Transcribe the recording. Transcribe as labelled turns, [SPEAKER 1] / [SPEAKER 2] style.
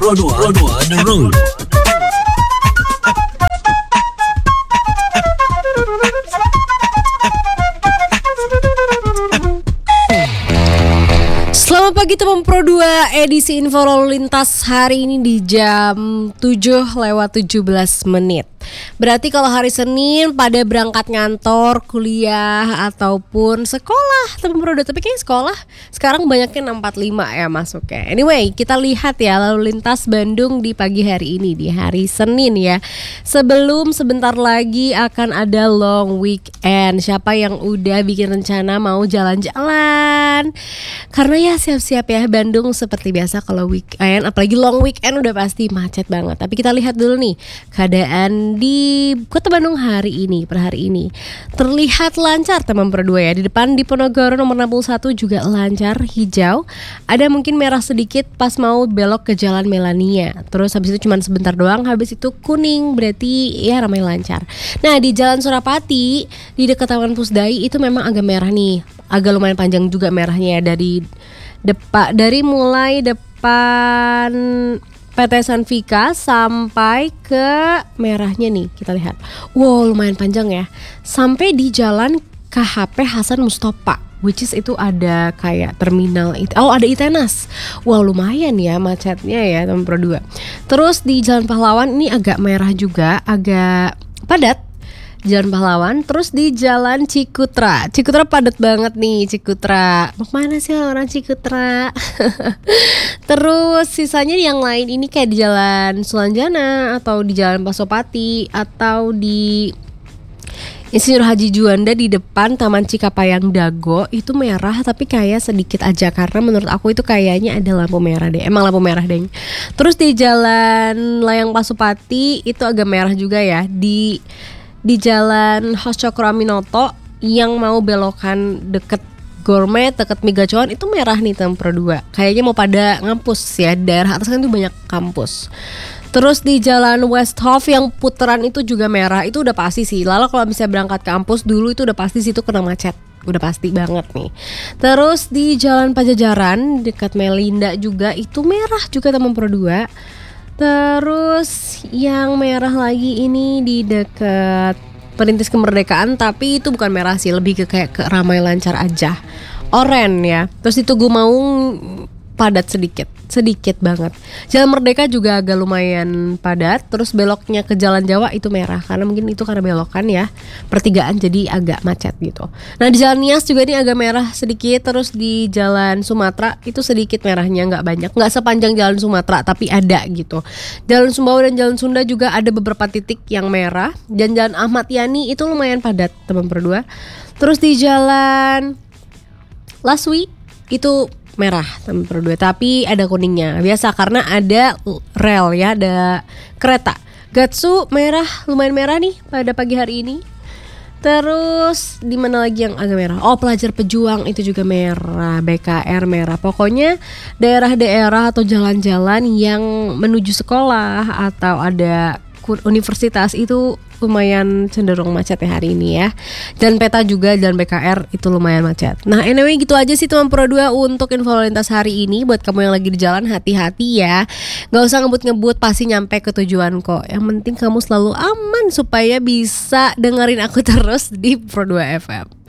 [SPEAKER 1] Pro 2 on the road.
[SPEAKER 2] Selamat pagi teman Pro 2, edisi info lalu lintas hari ini di jam 7:17. Berarti kalau hari Senin pada berangkat ngantor, kuliah ataupun sekolah teman Pro 2. Tapi kayaknya sekolah sekarang banyaknya 6:45 ya masuknya. Anyway, kita lihat ya lalu lintas Bandung di pagi hari ini, di hari Senin ya. Sebelum sebentar lagi akan ada long weekend. Siapa yang udah bikin rencana mau jalan-jalan? Karena ya siap-siap ya, Bandung seperti biasa kalau weekend, apalagi long weekend udah pasti macet banget. Tapi kita lihat dulu nih keadaan di Kota Bandung hari ini, per hari ini. Terlihat lancar teman Pro 2 ya. Di depan Diponegoro nomor 61 juga lancar, hijau. Ada mungkin merah sedikit pas mau belok ke Jalan Melania. Terus habis itu cuma sebentar doang, habis itu kuning, berarti ya ramai lancar. Nah, di Jalan Surapati di dekat Taman Pusdai itu memang agak merah nih. Agak lumayan panjang juga merahnya ya, dari mulai depan PT Sanvika sampai ke merahnya nih, kita lihat. Wow, lumayan panjang ya. Sampai di Jalan KHP Hasan Mustofa, which is itu ada kayak terminal itu. Oh, ada Itenas. Wow, lumayan ya macetnya ya teman Pro 2. Terus di Jalan Pahlawan ini agak merah juga, agak padat. Jalan Pahlawan, terus di Jalan Cikutra padat banget nih Cikutra. Mau mana sih orang Cikutra? Terus sisanya yang lain ini kayak di Jalan Sulanjana atau di Jalan Pasopati atau di Insinyur Haji Juanda di depan Taman Cikapayang Dago itu merah tapi kayak sedikit aja karena menurut aku itu kayaknya ada lampu merah deh. Emang lampu merah deh. Terus di Jalan Layang Pasopati itu agak merah juga ya. Di Jalan Hos Cokro Aminoto yang mau belokan deket Gourmet, deket Migacuan itu merah nih teman Pro 2. Kayaknya mau pada ngampus ya, daerah atas kan itu banyak kampus. Terus di Jalan Westhoff yang putaran itu juga merah, itu udah pasti sih. Lalu kalau misalnya berangkat ke kampus dulu itu udah pasti situ kena macet. Udah pasti banget nih. Terus di Jalan Pajajaran dekat Melinda juga itu merah juga teman Pro 2. Terus yang merah lagi ini di dekat Perintis Kemerdekaan, tapi itu bukan merah sih, lebih ke kayak ke ramai lancar aja, oranye ya. Terus di Tugu Maung padat sedikit banget. Jalan Merdeka juga agak lumayan padat. Terus beloknya ke Jalan Jawa itu merah karena mungkin itu karena belokan ya, pertigaan jadi agak macet gitu. Nah di Jalan Nias juga ini agak merah sedikit. Terus di Jalan Sumatera itu sedikit merahnya, nggak banyak, nggak sepanjang Jalan Sumatera tapi ada gitu. Jalan Sumbawa dan Jalan Sunda juga ada beberapa titik yang merah. Dan Jalan Ahmad Yani itu lumayan padat teman Pro 2. Terus di Jalan Laswi itu merah teman Pro 2, tapi ada kuningnya biasa karena ada rel ya, ada kereta. Gatsu merah, lumayan merah nih pada pagi hari ini. Terus di mana lagi yang agak merah? Oh, Pelajar Pejuang itu juga merah, BKR merah. Pokoknya daerah-daerah atau jalan-jalan yang menuju sekolah atau ada universitas itu lumayan cenderung macet ya hari ini ya. Dan peta juga dan BKR itu lumayan macet. Nah anyway gitu aja sih teman Pro 2 untuk info lalu lintas hari ini. Buat kamu yang lagi di jalan hati-hati ya. Gak usah ngebut-ngebut, pasti nyampe ke tujuan kok. Yang penting kamu selalu aman supaya bisa dengerin aku terus di Pro 2 FM.